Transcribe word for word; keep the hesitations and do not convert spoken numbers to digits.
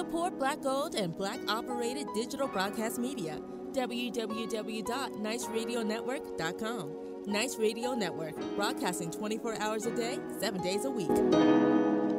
Support Black-owned and Black-operated digital broadcast media. w w w dot nice radio network dot com. Nice Radio Network, broadcasting twenty-four hours a day, seven days a week.